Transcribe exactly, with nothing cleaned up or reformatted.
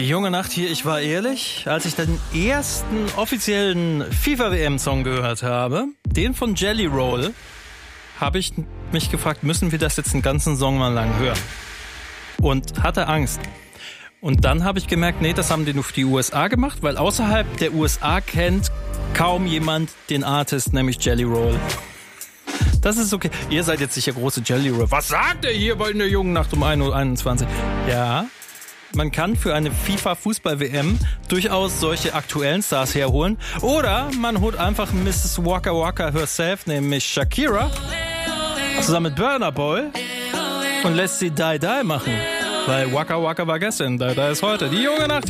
Die junge Nacht hier, ich war ehrlich, als ich den ersten offiziellen FIFA-W M-Song gehört habe, den von Jelly Roll, habe ich mich gefragt, müssen wir das jetzt einen ganzen Song mal lang hören? Und hatte Angst. Und dann habe ich gemerkt, nee, das haben die nur für die U S A gemacht, weil außerhalb der U S A kennt kaum jemand den Artist, nämlich Jelly Roll. Das ist okay. Ihr seid jetzt sicher große Jelly Roll. Was sagt er hier bei einer jungen Nacht um ein Uhr einundzwanzig? Ja, man kann für eine FIFA-Fußball-W M durchaus solche aktuellen Stars herholen. Oder man holt einfach Misses Waka Waka herself, nämlich Shakira, zusammen mit Burna Boy und lässt sie Die Die machen. Weil Waka Waka war gestern, Die Die ist heute. Die junge Nacht.